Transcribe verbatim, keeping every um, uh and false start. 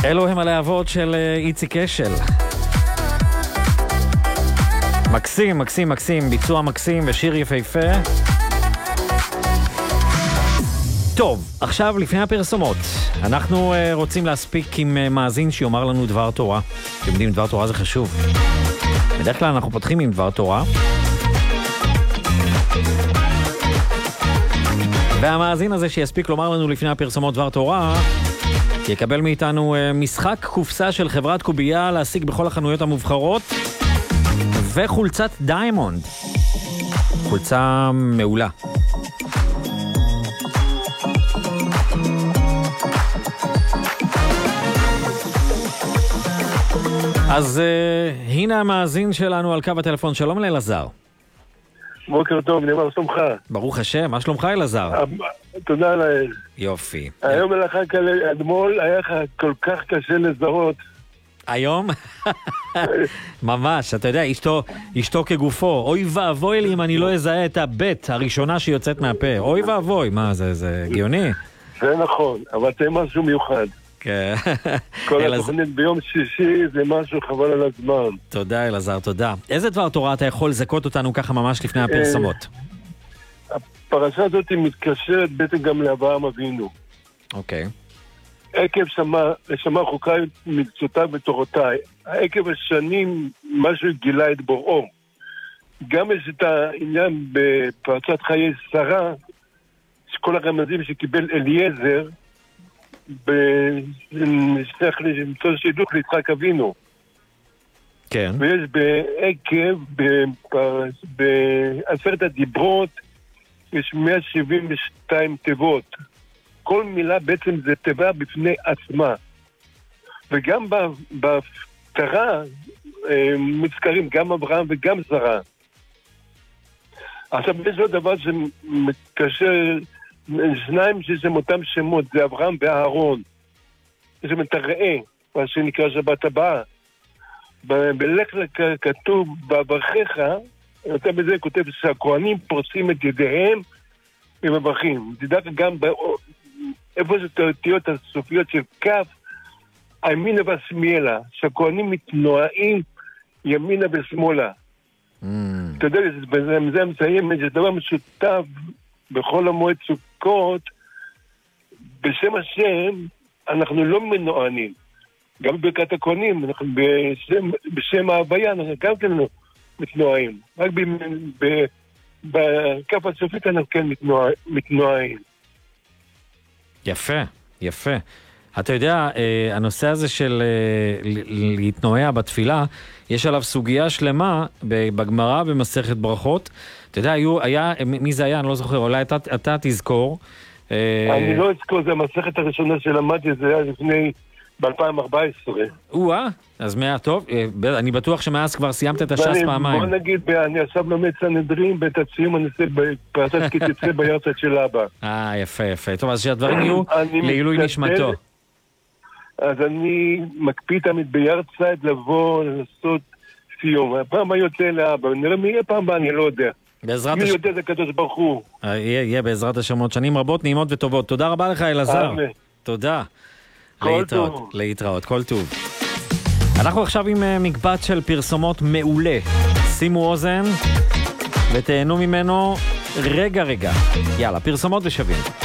אלו הם הלהבות של איציק אשל. מקסים, מקסים, מקסים, ביצוע מקסים ושיר יפהפה. טוב, עכשיו לפני הפרסומות, אנחנו uh, רוצים להספיק עם uh, מאזין שיאמר לנו דבר תורה. אתם יודעים, דבר תורה זה חשוב. בדרך כלל אנחנו פותחים עם דבר תורה. והמאזין הזה שיספיק לומר לנו לפני הפרסומות דבר תורה, יקבל מאיתנו uh, משחק קופסה של חברת קובייה להשיג בכל החנויות המובחרות, וחולצת דיימונד. חולצה מעולה. אז uh, הנה המאזין שלנו על קו הטלפון. שלום לאלעזר. בוקר טוב, נאמר שלומך. ברוך השם, מה שלומך אלעזר? תודה לאל. יופי. היום לך אתמול היה לך כל כך קשה לזהות. היום? ממש, אתה יודע, אשתו, אשתו כגופו. אוי ואבוי לי אם אני לא אזהה את הבית הראשונה שיוצאת מהפה. אוי ואבוי, מה זה, זה הגיוני? זה נכון, אבל זה משהו מיוחד. כן. כל התוכנית ביום שישי זה משהו חבל על הזמן. תודה אלעזר, תודה. איזה דבר תורה אתה יכול לזכות אותנו ככה ממש לפני הפרסומות? הפרשה הזאת מתקשרת בעצם גם לאברהם אבינו. אוקיי. עקב שמע חוקיי מקצותיי ותורותיי. עקב השנים משהו גילה את בוראו. גם יש את העניין בפרשת חיי שרה, שכל הרמזים שקיבל אליעזר, בנשלח למצוא שידוך ליצחק אבינו. כן. ויש בעקב, בעשרת הדיברות, יש מאה שבעים ושתיים תיבות. כל מילה בעצם זה תיבה בפני עצמה. וגם בהפטרה מזכרים גם אברהם וגם שרה. עכשיו יש עוד דבר שמתקשר, שניים שיש להם אותם שמות, זה אברהם ואהרון. יש להם את הראה, מה שנקרא שבת הבאה. בלך כתוב, בברכיך, יותר בזה כותב שהכהנים פורסים את ידיהם ומברכים. תדעת גם איפה זה תאותיות הסופיות של כף, הימינה והשמאלה, שהכהנים מתנועים ימינה ושמאלה. אתה יודע, זה מסיים, זה דבר משותף בכל המועד סוכות, בשם השם אנחנו לא מנוענים. גם בברכת הכהנים, אנחנו בשם, בשם ההוויה, אנחנו גם כן לא מתנועים. רק בכף הסופית אנחנו כן מתנועים. יפה, יפה. אתה יודע, הנושא הזה של להתנועע בתפילה, יש עליו סוגיה שלמה בגמרא במסכת ברכות. אתה יודע, היה, מי זה היה? אני לא זוכר, אולי אתה, אתה תזכור. אני לא אזכור, זה המסכת הראשונה שלמדתי, זה היה לפני, ב-אלפיים וארבע עשרה. או-אה, אז מה, טוב, אני בטוח שמאז כבר סיימת את הש"ס פעמיים. בוא נגיד, אני עכשיו לומד סנהדרין, בית הציום אני עושה בפרשת כי תצא בירצת של אבא. אה, יפה, יפה. טוב, אז שהדברים יהיו לעילוי נשמתו. אז אני מקפיד תמיד בירצת לבוא, לעשות סיום. הפעם אני יוצא לאבא, נראה מי יהיה פעם בה, אני לא יודע. בעזרת מי הש... יודע זה קדוש ברוך הוא. יהיה, יהיה בעזרת השם עוד שנים רבות, נעימות וטובות. תודה רבה לך אלעזר. תודה. להתראות, טוב. להתראות, כל טוב. אנחנו עכשיו עם מקבץ של פרסומות מעולה. שימו אוזן ותהנו ממנו רגע רגע. יאללה, פרסומות ושווים.